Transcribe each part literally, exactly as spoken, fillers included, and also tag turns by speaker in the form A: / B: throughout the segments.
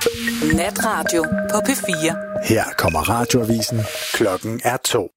A: Natradio på P fire.
B: Her kommer radioavisen. Klokken er to.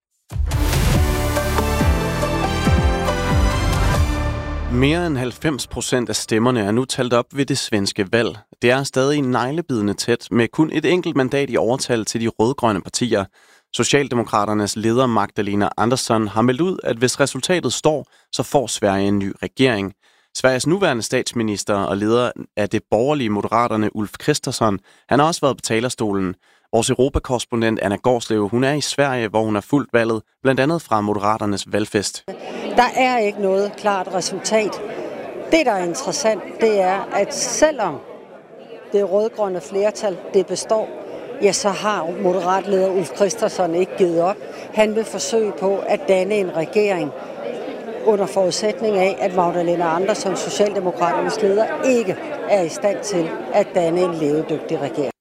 C: Mere end halvfems procent af stemmerne er nu talt op ved det svenske valg. Det er stadig neglebidende tæt, med kun et enkelt mandat i overtal til de rødgrønne partier. Socialdemokraternes leder Magdalena Andersson har meldt ud, at hvis resultatet står, så får Sverige en ny regering. Sveriges nuværende statsminister og leder af det borgerlige Moderaterne Ulf Kristersson, han har også været på talerstolen. Vores europakorrespondent Anna Gårdslev, hun er i Sverige, hvor hun har fulgt valget, blandt andet fra Moderaternes valgfest.
D: Der er ikke noget klart resultat. Det, der er interessant, det er, at selvom det rødgrønne flertal, det består, ja, så har moderatleder Ulf Kristersson ikke givet op. Han vil forsøge på at danne en regering under forudsætning af, at Magdalena Andersson, Socialdemokraternes leder, ikke er i stand til at danne en levedygtig regering.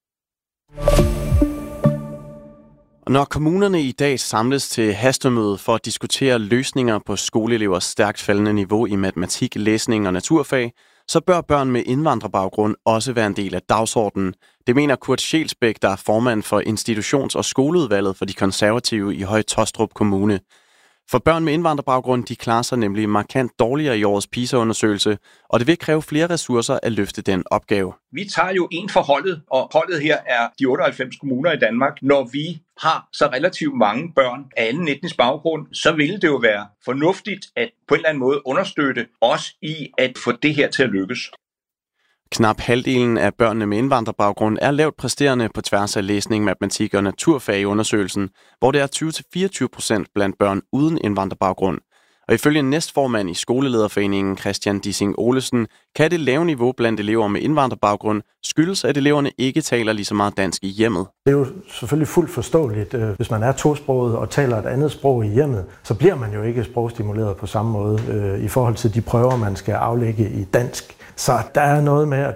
C: Og når kommunerne i dag samles til hastemøde for at diskutere løsninger på skoleelevers stærkt faldende niveau i matematik, læsning og naturfag, så bør børn med indvandrerbaggrund også være en del af dagsordenen. Det mener Kurt Schelsbæk, der er formand for institutions- og skoleudvalget for de konservative i Høje-Taastrup Kommune. For børn med indvandrerbaggrund, de klarer sig nemlig markant dårligere i årets PISA-undersøgelse, og det vil kræve flere ressourcer at løfte den opgave.
E: Vi tager jo en for holdet, og holdet her er de otteoghalvfems kommuner i Danmark. Når vi har så relativt mange børn af anden etnisk baggrund, så vil det jo være fornuftigt at på en eller anden måde understøtte os i at få det her til at lykkes.
C: Knap halvdelen af børnene med indvandrerbaggrund er lavt præsterende på tværs af læsning, matematik og naturfag i undersøgelsen, hvor det er tyve til fireogtyve procent blandt børn uden indvandrerbaggrund. Og ifølge næstformand i Skolelederforeningen Christian Dissing Olesen, kan det lave niveau blandt elever med indvandrerbaggrund skyldes, at eleverne ikke taler lige så meget dansk i hjemmet.
F: Det er jo selvfølgelig fuldt forståeligt. Hvis man er tosproget og taler et andet sprog i hjemmet, så bliver man jo ikke sprogstimuleret på samme måde øh, i forhold til de prøver, man skal aflægge i dansk. Så der er noget med, at